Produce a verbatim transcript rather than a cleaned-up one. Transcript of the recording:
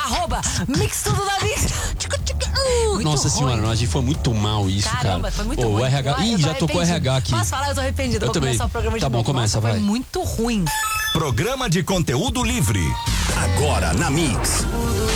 arroba Mix Tudo da Mix. Muito Nossa ruim. senhora, a gente foi muito mal isso, Caramba, cara. foi muito Ô, ruim. O R H. Eu- Ih, eu tô já tocou R H aqui. Posso falar? Eu tô arrependida. Eu Vou também. começar o programa de Tá bom, novo. começa, Nossa, vai. Foi muito ruim. Programa de conteúdo livre. Agora na Mix.